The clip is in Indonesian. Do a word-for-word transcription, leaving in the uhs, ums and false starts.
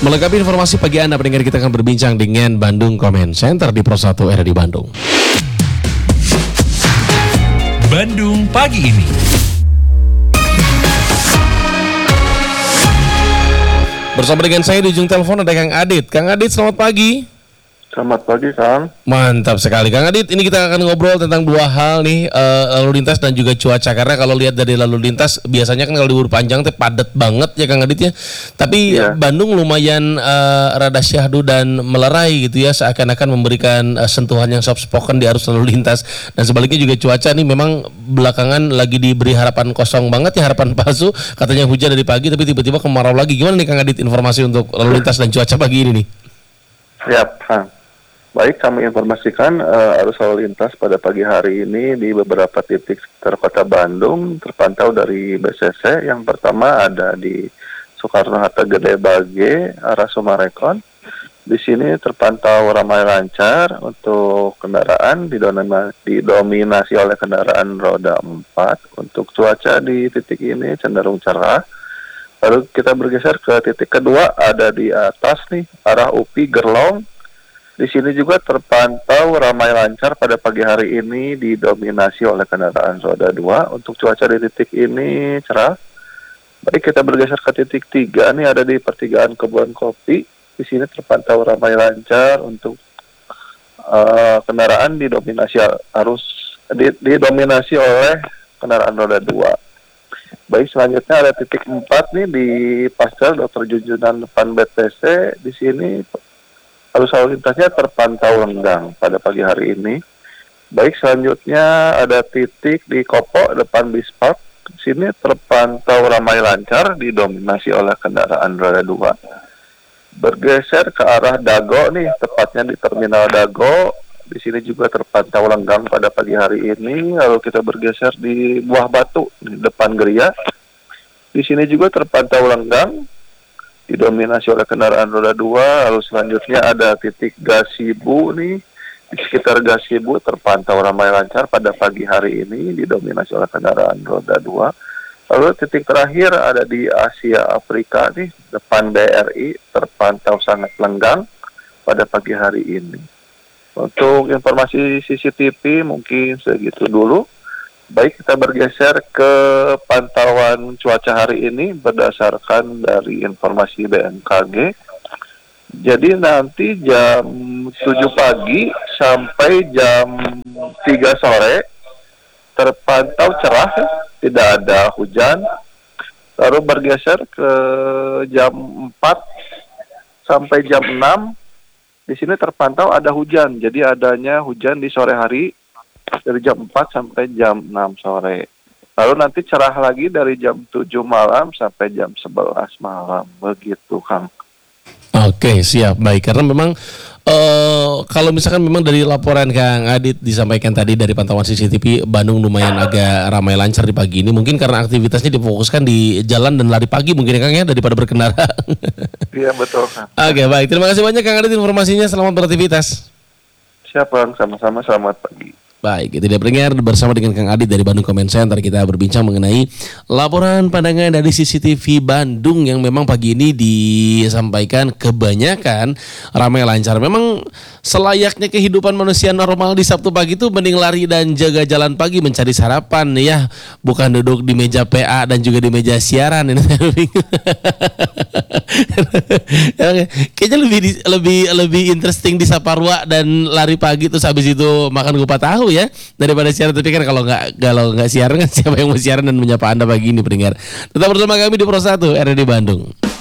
Melengkapi informasi pagi Anda, pendengar, kita akan berbincang dengan Bandung Comment Center di Pro satu R R I Bandung. Bandung pagi ini. Bersama dengan saya di ujung telepon ada Kang Adit. Kang Adit, selamat pagi. Selamat pagi, Kang. Mantap sekali, Kang Adit. Ini kita akan ngobrol tentang dua hal nih, uh, lalu lintas dan juga cuaca. Karena kalau lihat dari lalu lintas, biasanya kan kalau libur panjang tuh padat banget ya, Kang Adit ya. Tapi yeah. Bandung lumayan uh, rada syahdu dan melerai gitu ya, seakan-akan memberikan uh, sentuhan yang soft spoken di arus lalu lintas. Dan sebaliknya juga cuaca nih memang belakangan lagi diberi harapan kosong banget ya, harapan palsu. Katanya hujan dari pagi, tapi tiba-tiba kemarau lagi. Gimana nih, Kang Adit, informasi untuk lalu lintas dan cuaca pagi ini nih? Siap, Kang. Baik, kami informasikan uh, arus lalu lintas pada pagi hari ini di beberapa titik sekitar kota Bandung terpantau dari B C C. Yang pertama ada di Soekarno-Hatta Gede Bage, arah Sumarekon. Di sini terpantau ramai lancar untuk kendaraan, didominasi oleh kendaraan roda empat. Untuk cuaca di titik ini cenderung cerah. Lalu kita bergeser ke titik kedua, ada di atas nih, arah U P I Gerlong. Di sini juga terpantau ramai lancar pada pagi hari ini, didominasi oleh kendaraan roda dua. Untuk cuaca di titik ini cerah. Baik, kita bergeser ke titik tiga, ini ada di pertigaan Kebun Kopi. Di sini terpantau ramai lancar untuk uh, kendaraan didominasi arus didominasi oleh kendaraan roda dua. Baik, selanjutnya ada titik empat nih di Pastel Dokter Junjunan depan B T C. Di sini arus lalu lintasnya terpantau lenggang pada pagi hari ini. Baik, selanjutnya ada titik di Kopo depan Bispark. Di sini terpantau ramai lancar, didominasi oleh kendaraan roda dua. Bergeser ke arah Dago nih, tepatnya di Terminal Dago. Di sini juga terpantau lenggang pada pagi hari ini. Lalu kita bergeser di Buah Batu di depan Geria. Di sini juga terpantau lenggang, didominasi oleh kendaraan roda dua. Lalu selanjutnya ada titik Gasibu nih, di sekitar Gasibu terpantau ramai lancar pada pagi hari ini, didominasi oleh kendaraan roda dua. Lalu titik terakhir ada di Asia Afrika nih, depan B R I, terpantau sangat lenggang pada pagi hari ini. Untuk informasi C C T V mungkin segitu dulu. Baik, kita bergeser ke pantauan cuaca hari ini berdasarkan dari informasi B M K G. Jadi nanti jam tujuh pagi sampai jam tiga sore terpantau cerah, tidak ada hujan. Lalu bergeser ke jam empat sampai jam enam, di sini terpantau ada hujan. Jadi adanya hujan di sore hari dari jam empat sampai jam enam sore. Lalu nanti cerah lagi dari jam tujuh malam sampai jam sebelas malam. Begitu, Kang. Oke, siap. Baik, karena memang uh, kalau misalkan memang dari laporan Kang Adit disampaikan tadi dari pantauan C C T V, Bandung lumayan agak ramai lancar di pagi ini. Mungkin karena aktivitasnya difokuskan di jalan dan lari pagi mungkin ya, Kang, ya, daripada berkendara. Iya, betul, Kang. Oke, baik. Terima kasih banyak, Kang Adit, informasinya. Selamat beraktivitas. Siap, Kang. Sama-sama. Selamat pagi. Baik, itu dia pendengar, bersama dengan Kang Adit dari Bandung Comment Center kita berbincang mengenai laporan pandangan dari C C T V Bandung yang memang pagi ini disampaikan kebanyakan ramai lancar. Memang selayaknya kehidupan manusia normal di Sabtu pagi itu mending lari dan jaga jalan pagi mencari sarapan ya, bukan duduk di meja P A dan juga di meja siaran. Ini kayaknya lebih lebih lebih interesting di Saparua dan lari pagi terus habis itu makan kupat tahu ya, daripada siaran. Tapi kan kalau nggak kalau nggak siaran kan siapa yang mau siaran dan menyapa Anda pagi ini, pendengar. Tetap bersama kami di Pro satu R R I Bandung.